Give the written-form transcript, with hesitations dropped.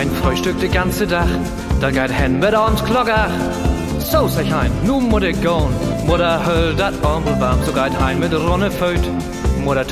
ein Frühstück de ganze Dach, da geht hen mit und Klogger. So sag ich ein, nu muss ich gehen, Mutter höll dat Armbel warm, so geht hein mit Ronne Föt. Mutter